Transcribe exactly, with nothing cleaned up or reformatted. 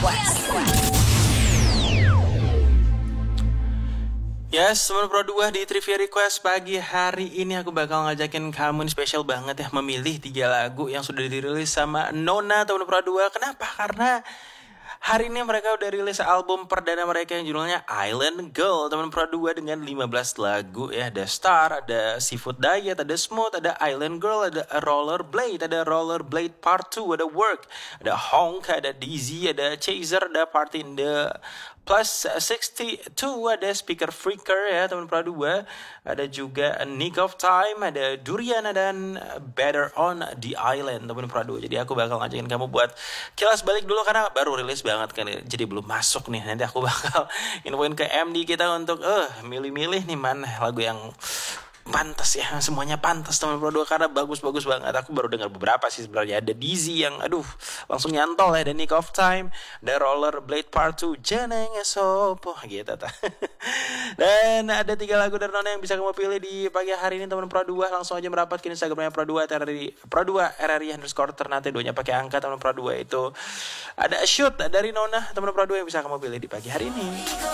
Yes, teman Pro dua di Trivia Request pagi hari ini aku bakal ngajakin kamu, ini spesial banget ya, memilih tiga lagu yang sudah dirilis sama Nona teman Pro dua. Kenapa? Karena hari ini mereka udah rilis album perdana mereka yang judulnya Island Girl teman Pro dua dengan lima belas lagu ya. Ada Star, ada Seafood Diet, ada Smooth, ada Island Girl, ada Rollerblade, ada Rollerblade Part two, ada Work, ada Honk, ada Dizzy, ada Chaser, ada Party in the Plus sixty-two, ada Speaker Freaker ya teman Pro dua. Ada juga Nick of Time, ada Duriana, dan Better on the Island teman Pro dua. Jadi aku bakal ngajakin kamu buat kilas balik dulu karena baru rilis banget kan, jadi belum masuk nih. Nanti aku bakal infoin ke M D kita untuk eh milih-milih nih mana lagu yang pantas ya, semuanya pantas teman Pro dua karena bagus-bagus banget. Aku baru dengar beberapa sih sebenarnya. Ada Dizzy yang aduh langsung nyantol ya, ada Nick of Time, ada Rollerblade Part two, Jeneng Sopo gitu ta. Dan ada tiga lagu dari Nona yang bisa kamu pilih di pagi hari ini teman Pro dua. Langsung aja merapat ke Instagramnya Pro dua R R I Pro dua R R I underscore Ternate, doanya pakai angka teman Pro dua. Itu ada Shoot dari Nona teman Pro dua yang bisa kamu pilih di pagi hari ini.